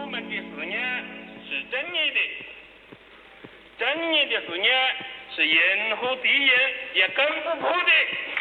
我们的事业是正义的，正义的事业是任何敌人也攻不破的。